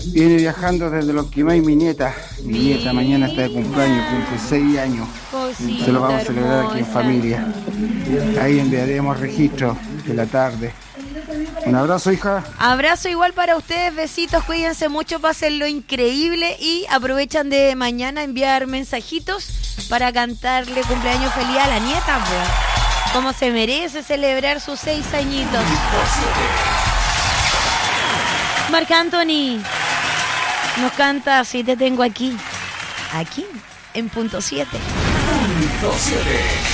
Viene viajando desde los Quimay mi nieta. Mi nieta mañana está de cumpleaños, cumple 6 años. Cosita Se lo vamos a celebrar aquí en hermosa. familia. Ahí enviaremos registro de la tarde. Un abrazo, hija. Abrazo igual para ustedes, besitos, cuídense mucho, pásenlo increíble y aprovechan de mañana enviar mensajitos para cantarle cumpleaños feliz a la nieta, pues. Como se merece celebrar sus 6 añitos. Marc Anthony nos canta Si te tengo aquí, aquí, en punto 7.